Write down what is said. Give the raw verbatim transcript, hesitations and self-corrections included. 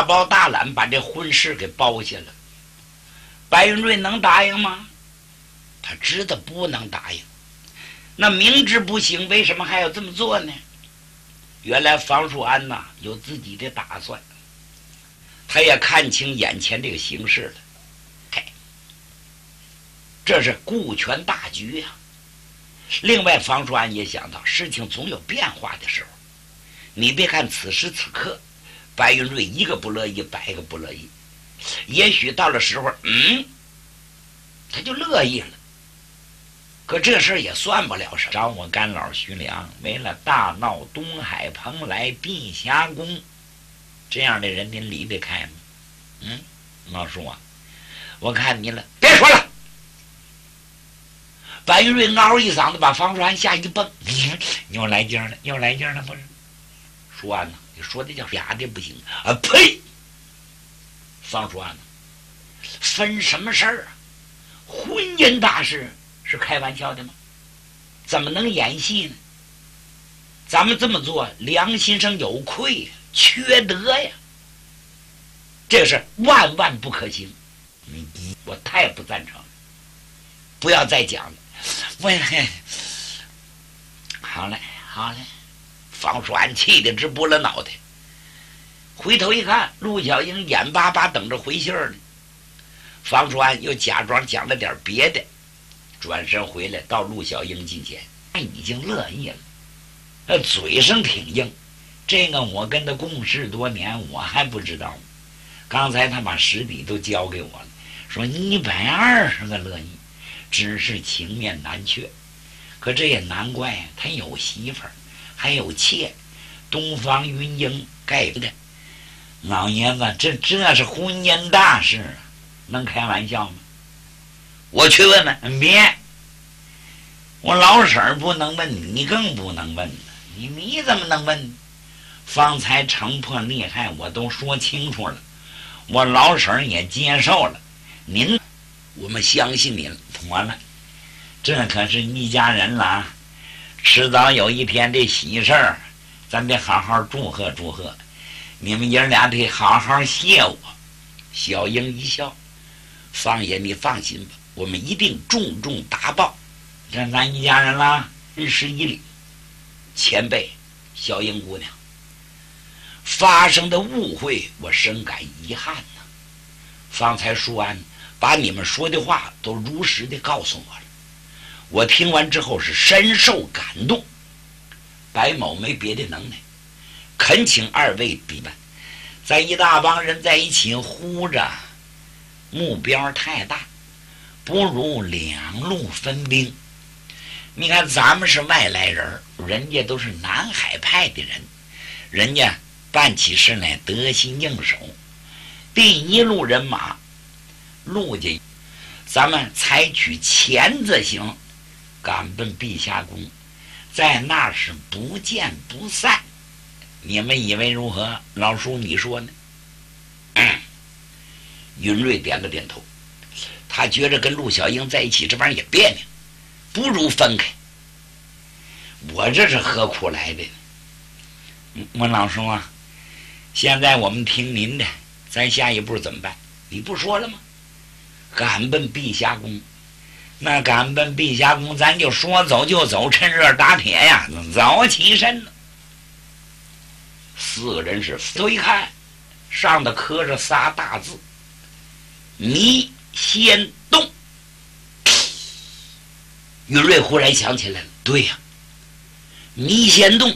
包大揽把这婚事给包下了。白云瑞能答应吗？他知道不能答应，那明知不行，为什么还要这么做呢？原来房叔安呐有自己的打算，他也看清眼前这个形势了。嘿，这是顾全大局呀、啊。另外，房叔安也想到，事情总有变化的时候。你别看此时此刻，白云瑞一个不乐意，百个不乐意，也许到了时候，嗯，他就乐意了。可这事儿也算不了什么。找我干老徐良，为了大闹东海蓬莱碧霞宫，这样的人您离得开吗？嗯，老叔啊，我看你了，别说了。白云瑞嗷一嗓子，把房叔安吓一蹦，你又来劲了，又来劲了，不是？叔安呢？你说的叫哑的不行啊！呸！房叔安呢？分什么事儿啊？婚姻大事是开玩笑的吗？怎么能演戏呢？咱们这么做，良心上有愧呀，缺德呀！这是万万不可行。你我太不赞成了，不要再讲了。我好嘞，好嘞。房叔安气得直拨了脑袋，回头一看，陆小英眼巴巴等着回信儿呢。房叔安又假装讲了点别的，转身回来到陆小英近前，他已经乐意了，呃，嘴上挺硬。这个我跟他共事多年，我还不知道吗？刚才他把实底都交给我了，说一百二十个乐意，只是情面难却。可这也难怪呀、啊，他有媳妇儿。还有妾，东方云英盖的，老爷子，这这是婚姻大事啊，能开玩笑吗？我去问问，别，我老婶儿不能问，你更不能问，你你怎么能问？方才城破利害我都说清楚了，我老婶儿也接受了，您，我们相信您，妥了，这可是一家人了啊。迟早有一天这喜事儿，咱得好好祝贺祝贺，你们爷俩得好好谢我。小英一笑，方爷你放心吧，我们一定重重达报，这咱一家人啦，日事一礼。前辈，小英姑娘，发生的误会我深感遗憾呐、啊。方才舒安把你们说的话都如实的告诉我了，我听完之后是深受感动。白某没别的能耐，恳请二位比办，在一大帮人在一起呼着，目标太大，不如两路分兵。你看咱们是外来人，人家都是南海派的人，人家办起事来得心应手。第一路人马陆家，咱们采取钳子型赶奔碧霞宫，在那是不见不散。你们以为如何？老叔你说呢？嗯，云瑞点了点头，他觉着跟陆小英在一起这玩意儿也别扭，不如分开。我这是何苦来的？我老叔啊，现在我们听您的，咱下一步怎么办？你不说了吗？赶奔碧霞宫，那赶奔碧霞宫，咱就说走就走，趁热打铁呀，早起身了。四个人是都一看，上头刻着仨大字：你先动。云瑞忽然想起来了，对呀、啊，你先动